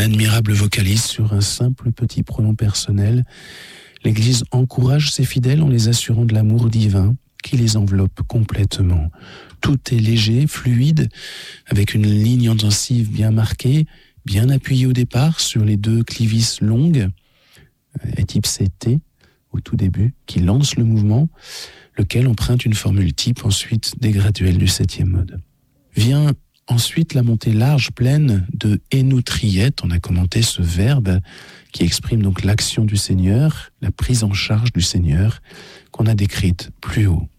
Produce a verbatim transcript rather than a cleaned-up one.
admirable vocalise sur un simple petit pronom personnel. L'Église encourage ses fidèles en les assurant de l'amour divin qui les enveloppe complètement. Tout est léger, fluide, avec une ligne intensive bien marquée, bien appuyée au départ sur les deux clivis longues, et type C T au tout début, qui lance le mouvement, lequel emprunte une formule type ensuite des graduels du septième mode. Vient ensuite la montée large, pleine de énoutriette. On a commenté ce verbe qui exprime donc l'action du Seigneur, la prise en charge du Seigneur, qu'on a décrite plus haut.